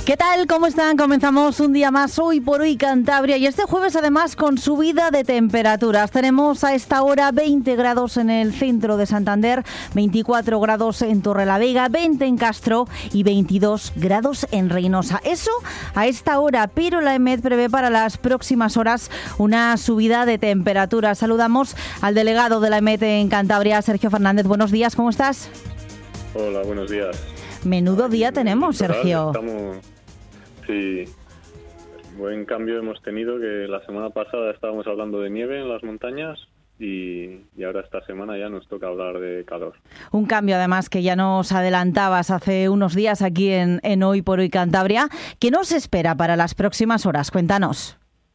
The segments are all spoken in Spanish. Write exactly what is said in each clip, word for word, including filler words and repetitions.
¿Qué tal? ¿Cómo están? Comenzamos un día más hoy por hoy Cantabria y este jueves además con subida de temperaturas. Tenemos a esta hora veinte grados en el centro de Santander, veinticuatro grados en Torrelavega, veinte en Castro y veintidós grados en Reynosa. Eso a esta hora, pero la EMET prevé para las próximas horas una subida de temperaturas. Saludamos al delegado de la EMET en Cantabria, Sergio Fernández. Buenos días, ¿cómo estás? Hola, buenos días. Menudo día tenemos, Sergio. Estamos... Sí, buen cambio hemos tenido, que la semana pasada estábamos hablando de nieve en las montañas y, y ahora esta semana ya nos toca hablar de calor. Un cambio además que ya nos adelantabas hace unos días aquí en, en Hoy por Hoy Cantabria. ¿Qué nos espera para las próximas horas? Cuéntanos.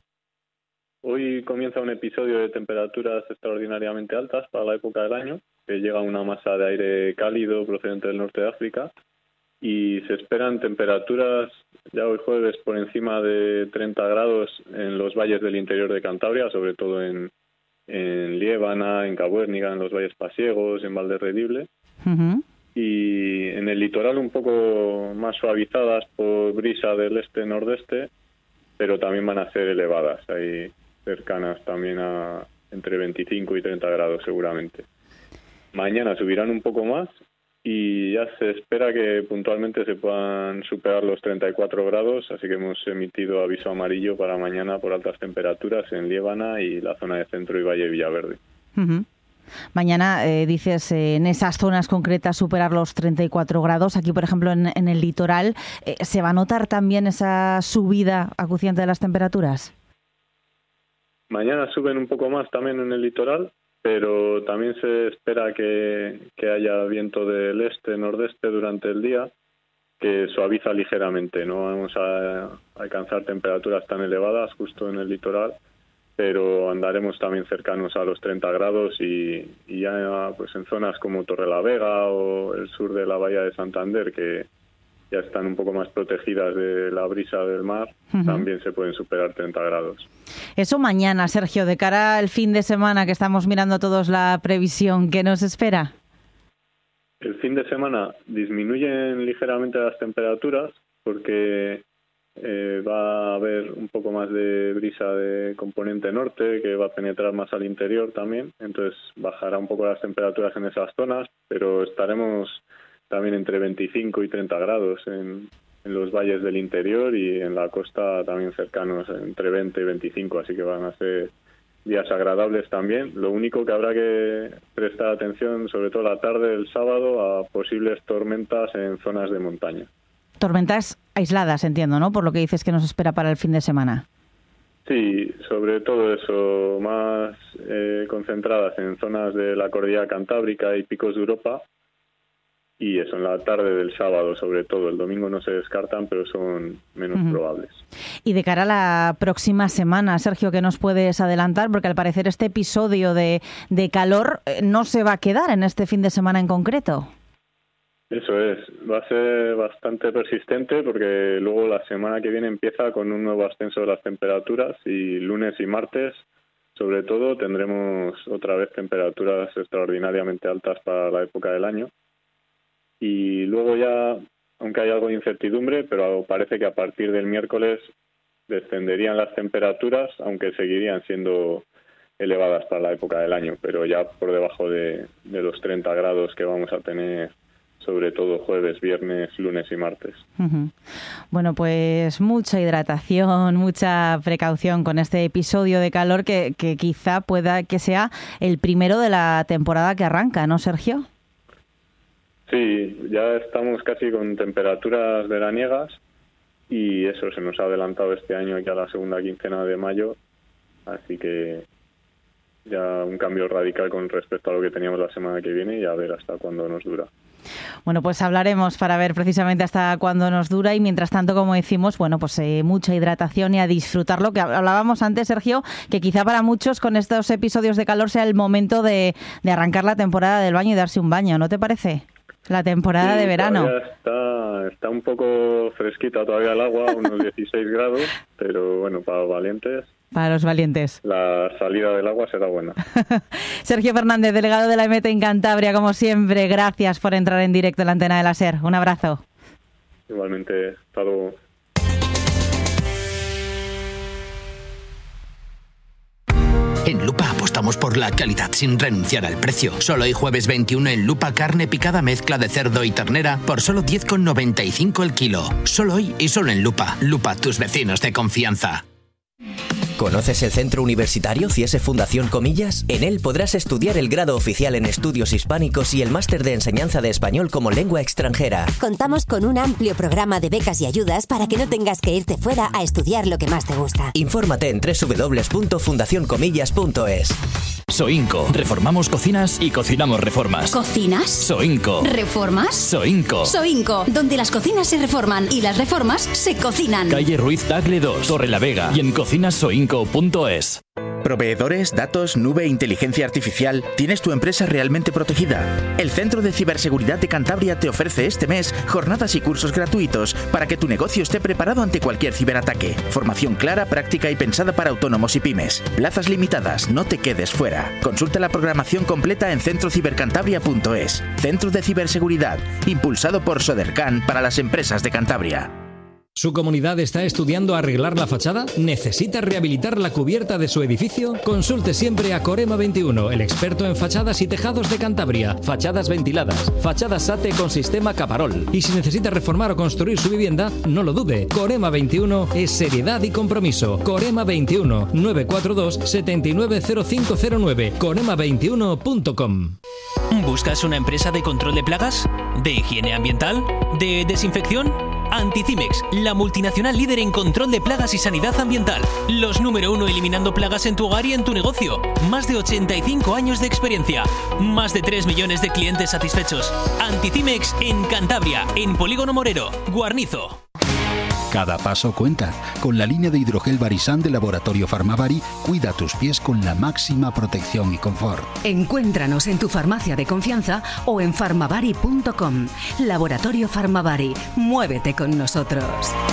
Hoy comienza un episodio de temperaturas extraordinariamente altas para la época del año, que llega una masa de aire cálido procedente del norte de África y se esperan temperaturas ya hoy jueves por encima de treinta grados en los valles del interior de Cantabria, sobre todo en, en Liébana, en Cabuérniga, en los valles pasiegos, en Valderredible. Uh-huh. Y en el litoral un poco más suavizadas por brisa del este-nordeste, pero también van a ser elevadas, ahí cercanas también a entre veinticinco y treinta grados seguramente. Mañana subirán un poco más y ya se espera que puntualmente se puedan superar los treinta y cuatro grados, así que hemos emitido aviso amarillo para mañana por altas temperaturas en Liébana y la zona de Centro y Valle Villaverde. Uh-huh. Mañana, eh, dices, eh, en esas zonas concretas superar los treinta y cuatro grados. Aquí, por ejemplo, en, en el litoral, eh, ¿se va a notar también esa subida acuciante de las temperaturas? Mañana suben un poco más también en el litoral, pero también se espera que, que haya viento del este-nordeste durante el día, que suaviza ligeramente. No vamos a alcanzar temperaturas tan elevadas justo en el litoral, pero andaremos también cercanos a los treinta grados y, y ya pues en zonas como Torrelavega o el sur de la bahía de Santander, que ya están un poco más protegidas de la brisa del mar, uh-huh. También se pueden superar treinta grados. Eso mañana, Sergio, de cara al fin de semana que estamos mirando todos la previsión, ¿qué nos espera? El fin de semana disminuyen ligeramente las temperaturas porque eh, va a haber un poco más de brisa de componente norte que va a penetrar más al interior también, entonces bajará un poco las temperaturas en esas zonas, pero estaremos también entre veinticinco y treinta grados en, en los valles del interior y en la costa también cercanos entre veinte y veinticinco, así que van a ser días agradables también. Lo único que habrá que prestar atención, sobre todo la tarde del sábado, a posibles tormentas en zonas de montaña. Tormentas aisladas, entiendo, ¿no? Por lo que dices que nos espera para el fin de semana. Sí, sobre todo eso, más eh, concentradas en zonas de la cordillera cantábrica y picos de Europa. Y eso, en la tarde del sábado, sobre todo. El domingo no se descartan, pero son menos uh-huh. probables. Y de cara a la próxima semana, Sergio, ¿qué nos puedes adelantar? Porque al parecer este episodio de, de calor no se va a quedar en este fin de semana en concreto. Eso es. Va a ser bastante persistente porque luego la semana que viene empieza con un nuevo ascenso de las temperaturas y lunes y martes, sobre todo, tendremos otra vez temperaturas extraordinariamente altas para la época del año. Y luego ya, aunque hay algo de incertidumbre, pero parece que a partir del miércoles descenderían las temperaturas, aunque seguirían siendo elevadas para la época del año, pero ya por debajo de, de los treinta grados que vamos a tener, sobre todo jueves, viernes, lunes y martes. Uh-huh. Bueno, pues mucha hidratación, mucha precaución con este episodio de calor que, que quizá pueda que sea el primero de la temporada que arranca, ¿no, Sergio? Sí, ya estamos casi con temperaturas veraniegas y eso se nos ha adelantado este año aquí a la segunda quincena de mayo, así que ya un cambio radical con respecto a lo que teníamos la semana que viene y a ver hasta cuándo nos dura. Bueno, pues hablaremos para ver precisamente hasta cuándo nos dura y mientras tanto, como decimos, bueno, pues eh, mucha hidratación y a disfrutarlo, que hablábamos antes, Sergio, que quizá para muchos con estos episodios de calor sea el momento de, de arrancar la temporada del baño y darse un baño, ¿no te parece? La temporada sí, de verano. Está, está un poco fresquita todavía el agua, unos dieciséis grados, pero bueno, para los valientes. Para los valientes. La salida del agua será buena. Sergio Fernández, delegado de la EMET en Cantabria, como siempre, gracias por entrar en directo en la antena de la SER. Un abrazo. Igualmente, hasta luego. En Lupa apostamos por la calidad sin renunciar al precio. Solo hoy jueves veintiuno en Lupa carne picada mezcla de cerdo y ternera por solo diez con noventa y cinco el kilo. Solo hoy y solo en Lupa. Lupa, tus vecinos de confianza. ¿Conoces el Centro Universitario CIESE Fundación Comillas? En él podrás estudiar el grado oficial en estudios hispánicos y el máster de enseñanza de español como lengua extranjera. Contamos con un amplio programa de becas y ayudas para que no tengas que irte fuera a estudiar lo que más te gusta. Infórmate en doble u doble u doble u punto fundación comillas punto es. Soinco. Reformamos cocinas y cocinamos reformas. ¿Cocinas? Soinco. ¿Reformas? Soinco. Soinco, donde las cocinas se reforman y las reformas se cocinan. Calle Ruiz Tagle dos, Torre la Vega y en cocinas soinco punto es. Proveedores, datos, nube, inteligencia artificial. ¿Tienes tu empresa realmente protegida? El Centro de Ciberseguridad de Cantabria te ofrece este mes jornadas y cursos gratuitos para que tu negocio esté preparado ante cualquier ciberataque. Formación clara, práctica y pensada para autónomos y pymes. Plazas limitadas, no te quedes fuera. Consulta la programación completa en centro cibercantabria punto es. Centro de Ciberseguridad, impulsado por Sodercan para las empresas de Cantabria. ¿Su comunidad está estudiando arreglar la fachada? ¿Necesita rehabilitar la cubierta de su edificio? Consulte siempre a Corema veintiuno, el experto en fachadas y tejados de Cantabria. Fachadas ventiladas, fachadas SATE con sistema Caparol. Y si necesita reformar o construir su vivienda, no lo dude. Corema veintiuno es seriedad y compromiso. Corema veintiuno, nueve cuatro dos, siete nueve cero cinco cero nueve. corema veintiuno punto com. ¿Buscas una empresa de control de plagas? ¿De higiene ambiental? ¿De desinfección? Anticimex, la multinacional líder en control de plagas y sanidad ambiental. Los número uno eliminando plagas en tu hogar y en tu negocio. Más de ochenta y cinco años de experiencia. Más de tres millones de clientes satisfechos. Anticimex en Cantabria, en Polígono Morero, Guarnizo. Cada paso cuenta. Con la línea de hidrogel Barisan de Laboratorio Farmavari, cuida tus pies con la máxima protección y confort. Encuéntranos en tu farmacia de confianza o en farmavari punto com. Laboratorio Farmavari. Muévete con nosotros.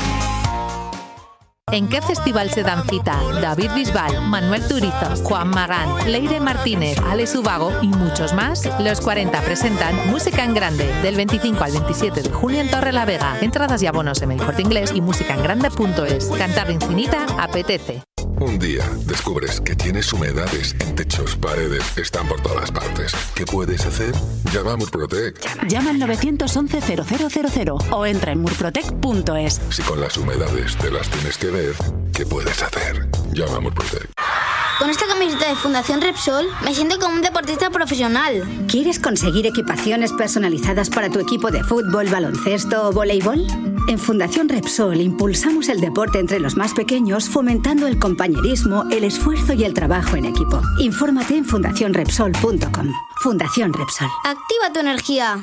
¿En qué festival se dan cita David Bisbal, Manuel Turizo, Juan Magán, Leire Martínez, Alex Ubago y muchos más? Los cuarenta presentan Música en Grande del veinticinco al veintisiete de junio en Torre la Vega. Entradas y abonos en El Corte Inglés y música en grande punto es. Cantar infinita apetece. Un día descubres que tienes humedades en techos, paredes, están por todas partes. ¿Qué puedes hacer? Llama a Murprotec. Llama al nueve once cero cero cero cero o entra en murprotec punto es. Si con las humedades te las tienes que ver, ¿qué puedes hacer? Llama a Murprotec. Con esta camiseta de Fundación Repsol me siento como un deportista profesional. ¿Quieres conseguir equipaciones personalizadas para tu equipo de fútbol, baloncesto o voleibol? En Fundación Repsol impulsamos el deporte entre los más pequeños, fomentando el compañerismo, el esfuerzo y el trabajo en equipo. Infórmate en fundación repsol punto com. Fundación Repsol. Activa tu energía.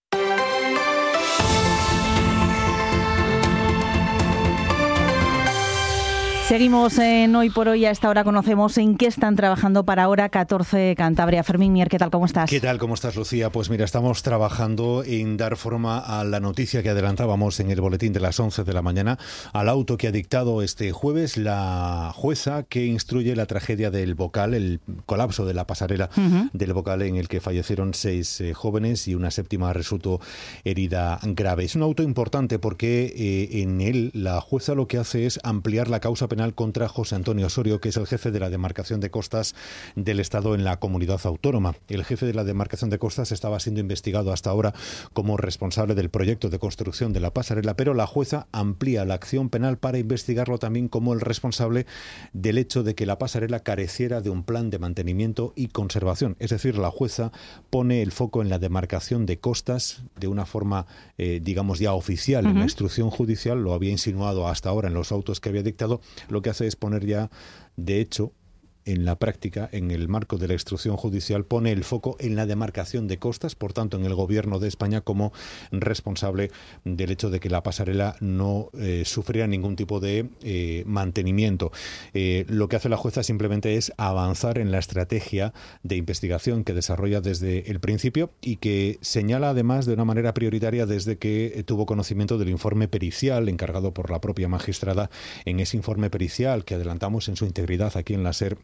Seguimos en Hoy por Hoy. A esta hora conocemos en qué están trabajando para Hora catorce Cantabria. Fermín Mier, ¿qué tal? ¿Cómo estás? ¿Qué tal? ¿Cómo estás, Lucía? Pues mira, estamos trabajando en dar forma a la noticia que adelantábamos en el boletín de las once de la mañana, al auto que ha dictado este jueves la jueza que instruye la tragedia del Bocal, el colapso de la pasarela uh-huh. del Bocal, en el que fallecieron seis eh, jóvenes y una séptima resultó herida grave. Es un auto importante porque eh, en él la jueza lo que hace es ampliar la causa penal contra José Antonio Osorio, que es el jefe de la demarcación de costas del Estado en la comunidad autónoma. El jefe de la demarcación de costas estaba siendo investigado hasta ahora como responsable del proyecto de construcción de la pasarela, pero la jueza amplía la acción penal para investigarlo también como el responsable del hecho de que la pasarela careciera de un plan de mantenimiento y conservación. Es decir, la jueza pone el foco en la demarcación de costas de una forma, eh, digamos, ya oficial. Uh-huh. En la instrucción judicial lo había insinuado hasta ahora en los autos que había dictado. Lo que hace es poner ya, de hecho, en la práctica, en el marco de la instrucción judicial, pone el foco en la demarcación de costas, por tanto, en el Gobierno de España como responsable del hecho de que la pasarela no eh, sufriera ningún tipo de eh, mantenimiento. Eh, lo que hace la jueza simplemente es avanzar en la estrategia de investigación que desarrolla desde el principio y que señala además de una manera prioritaria desde que eh, tuvo conocimiento del informe pericial encargado por la propia magistrada. En ese informe pericial, que adelantamos en su integridad aquí en la SER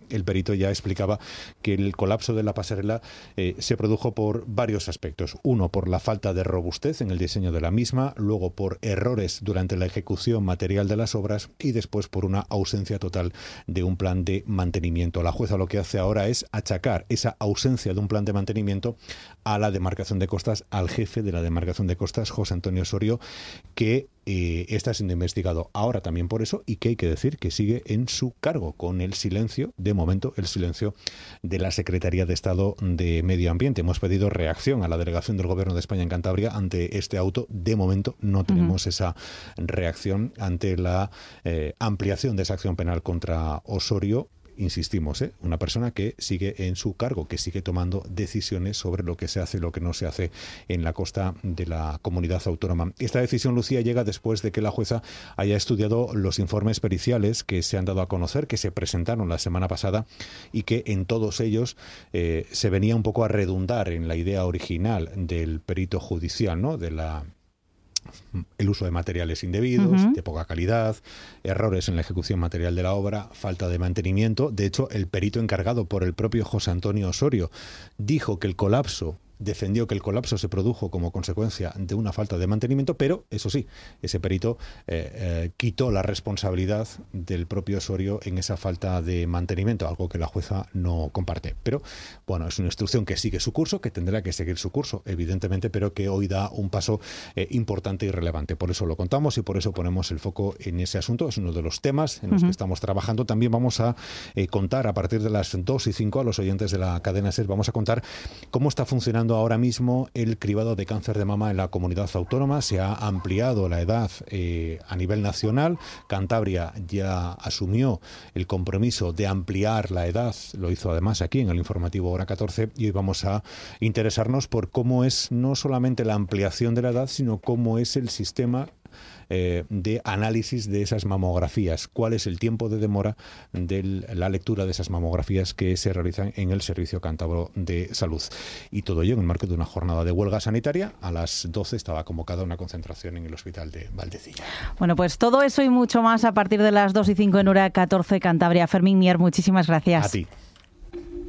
el perito ya explicaba que el colapso de la pasarela eh, se produjo por varios aspectos. Uno, por la falta de robustez en el diseño de la misma, luego por errores durante la ejecución material de las obras y después por una ausencia total de un plan de mantenimiento. La jueza lo que hace ahora es achacar esa ausencia de un plan de mantenimiento a la demarcación de costas, al jefe de la demarcación de costas, José Antonio Osorio, que eh, está siendo investigado ahora también por eso y que hay que decir que sigue en su cargo, con el silencio, de momento, el silencio de la Secretaría de Estado de Medio Ambiente. Hemos pedido reacción a la delegación del Gobierno de España en Cantabria ante este auto. De momento no tenemos uh-huh. esa reacción ante la eh, ampliación de esa acción penal contra Osorio. Insistimos, ¿eh? una persona que sigue en su cargo, que sigue tomando decisiones sobre lo que se hace y lo que no se hace en la costa de la comunidad autónoma. Esta decisión, Lucía, llega después de que la jueza haya estudiado los informes periciales que se han dado a conocer, que se presentaron la semana pasada y que en todos ellos eh, se venía un poco a redundar en la idea original del perito judicial, ¿no? de la el uso de materiales indebidos, uh-huh. de poca calidad, errores en la ejecución material de la obra, falta de mantenimiento. De hecho, el perito encargado por el propio José Antonio Osorio dijo que el colapso defendió que el colapso se produjo como consecuencia de una falta de mantenimiento, pero, eso sí, ese perito eh, eh, quitó la responsabilidad del propio Osorio en esa falta de mantenimiento, algo que la jueza no comparte. Pero, bueno, es una instrucción que sigue su curso, que tendrá que seguir su curso, evidentemente, pero que hoy da un paso eh, importante y relevante. Por eso lo contamos y por eso ponemos el foco en ese asunto. Es uno de los temas en los uh-huh. que estamos trabajando. También vamos a eh, contar, a partir de las dos y cinco, a los oyentes de la cadena SER, vamos a contar cómo está funcionando ahora mismo el cribado de cáncer de mama en la comunidad autónoma. Se ha ampliado la edad eh, a nivel nacional. Cantabria ya asumió el compromiso de ampliar la edad, lo hizo además aquí en el informativo Hora catorce, y hoy vamos a interesarnos por cómo es no solamente la ampliación de la edad, sino cómo es el sistema Eh, de análisis de esas mamografías. ¿Cuál es el tiempo de demora de la lectura de esas mamografías que se realizan en el Servicio Cántabro de Salud? Y todo ello en el marco de una jornada de huelga sanitaria. A las doce estaba convocada una concentración en el Hospital de Valdecilla. Bueno, pues todo eso y mucho más a partir de las dos y cinco en Hora catorce Cantabria. Fermín Mier, muchísimas gracias. A ti.